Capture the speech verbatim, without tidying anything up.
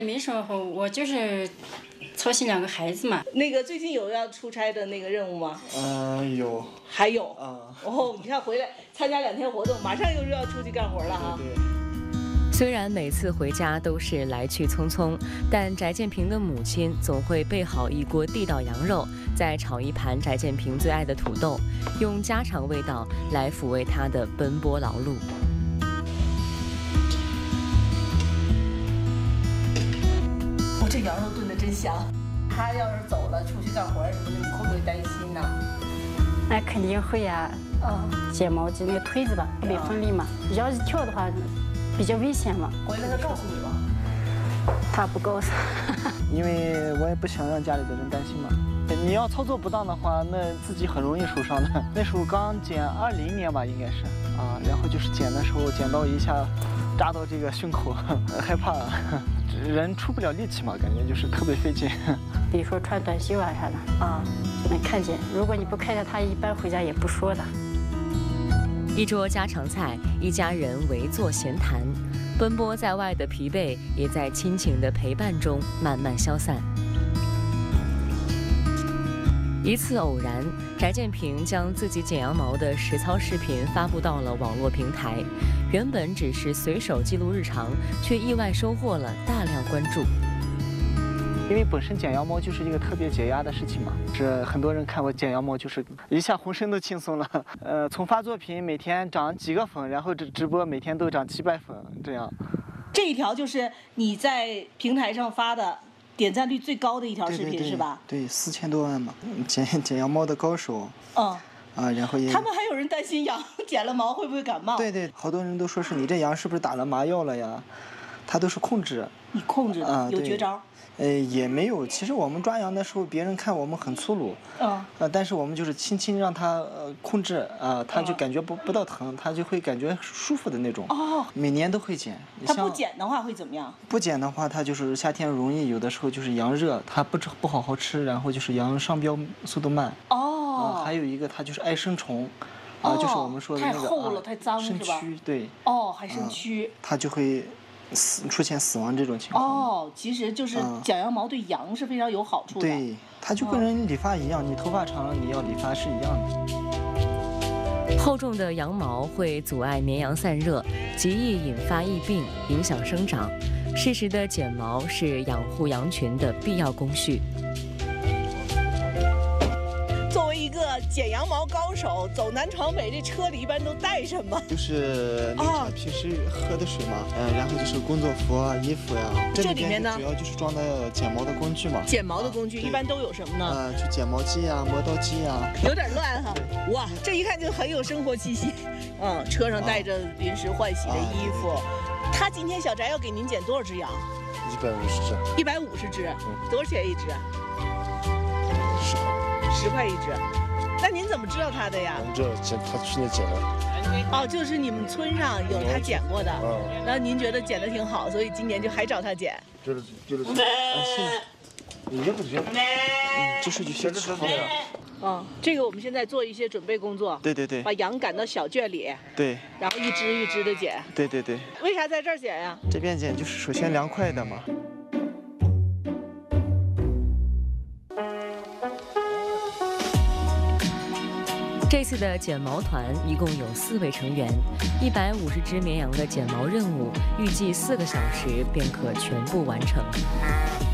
没时候，我就是操心两个孩子嘛。 那个最近有要出差的那个任务吗？ 嗯、呃，有。 还有啊。 哦，你看回来参加两天活动，马上又是要出去干活了哈。 对对对。 虽然每次回家都是来去匆匆，但翟建平的母亲总会备好一锅地道羊肉，再炒一盘翟建平最爱的土豆，用家常味道来抚慰他的奔波劳碌。 我这羊肉炖的真香。他要是走了出去干活什么的，你会不会担心呢？ 那肯定会呀、啊。嗯。剪毛巾那个推子吧，特别锋利嘛，要是跳的话。比较危险嘛。 回来他告诉你吗？ 他不告诉。 因为我也不想让家里的人担心嘛。你要操作不当的话，那自己很容易受伤的。那时候刚剪二零年吧，应该是啊，然后就是剪的时候剪到一下，扎到这个胸口，害怕，人出不了力气嘛，感觉就是特别费劲。 比如说穿短袖啊啥的啊，就能看见。如果你不看见，他一般回家也不说的。 一桌家常菜，一家人围坐闲谈，奔波在外的疲惫也在亲情的陪伴中慢慢消散。一次偶然，翟建平将自己剪羊毛的实操视频发布到了网络平台，原本只是随手记录日常，却意外收获了大量关注。 因为本身剪羊毛就是一个特别解压的事情嘛，是很多人看我剪羊毛就是一下浑身都轻松了。呃，从发作品每天涨几个粉，然后这直播每天都涨几百粉，这样。 这一条就是你在平台上发的点赞率最高的一条视频， 对对对是吧？ 对，四千多万嘛，剪剪羊毛的高手。 嗯。 啊，然后也。 他们还有人担心羊剪了毛会不会感冒？ 对对，好多人都说是你这羊是不是打了麻药了呀？他都是控制。 你控制的、啊、有绝招？ 呃，也没有。其实我们抓羊的时候，别人看我们很粗鲁， 嗯， 呃，但是我们就是轻轻让它呃控制啊、呃，它就感觉不不到疼，它就会感觉舒服的那种。 哦， 每年都会剪。 它不剪的话会怎么样？ 不剪的话，它就是夏天容易有的时候就是羊热，它不不好好吃，然后就是羊上标速度慢。 哦、 呃。还有一个它就是爱生虫，啊、呃，就是我们说的那个太厚了，啊、太脏是吧？生蛆，对。 哦，还生蛆。 呃、它就会。死出现死亡这种情况哦，其实就是剪羊毛对羊是非常有好处的。 对，它就跟人理发一样，你头发长了，你要理发是一样的。厚重的羊毛会阻碍绵羊散热，极易引发疫病，影响生长。适时的剪毛是养护羊群的必要工序。 作为一个剪羊毛高手，走南闯北，这车里一般都带什么？ 就是那个平时喝的水嘛，嗯、呃，然后就是工作服啊、衣服呀、啊。 这里面呢， 主要就是装的剪毛的工具嘛。 剪毛的工具、啊、一般都有什么呢？ 呃，就剪毛机呀、磨刀机呀。 有点乱哈，哇，这一看就很有生活气息。嗯，车上带着临时换洗的衣服。啊、他今天小翟要给您剪多少只羊？ 一百五十只。 一百五十只，嗯、多少钱一只？ 十块。 十块一只。那您怎么知道他的呀？ 我们这剪，他去年剪的。 哦，就是你们村上有他剪过的，嗯、然后您觉得剪得挺好，所以今年就还找他剪。 就是就是。啊， 是。 你也不剪。 嗯，就是就先吃好了。 嗯，这个我们现在做一些准备工作。 对对对。 把羊赶到小圈里。 对。 然后一只一只的剪。 对对对。 为啥在这儿剪呀？ 这边剪就是首先凉快的嘛。 这次的剪毛团一共有四位成员，一百五十只绵羊的剪毛任务，预计四个小时便可全部完成。